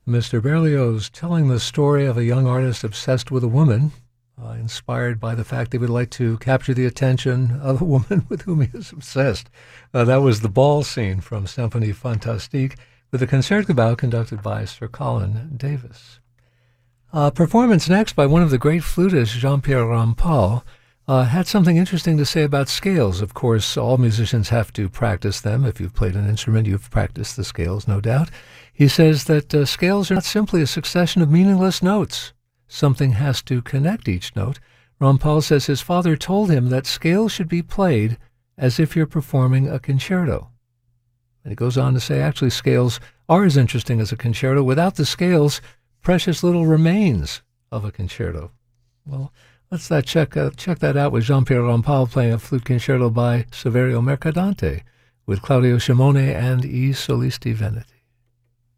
Mr. Berlioz telling the story of a young artist obsessed with a woman, inspired by the fact he would like to capture the attention of a woman with whom he is obsessed. That was the ball scene from Symphonie Fantastique with the Concertgebouw conducted by Sir Colin Davis. Performance next by one of the great flutists, Jean-Pierre Rampal, had something interesting to say about scales. Of course, all musicians have to practice them. If you've played an instrument, you've practiced the scales, no doubt. He says that scales are not simply a succession of meaningless notes. Something has to connect each note. Rampal says his father told him that scales should be played as if you're performing a concerto. And he goes on to say, actually, scales are as interesting as a concerto. Without the scales, precious little remains of a concerto. Well, let's check that out with Jean-Pierre Rampal playing a flute concerto by Saverio Mercadante with Claudio Scimone and I Solisti Veneti.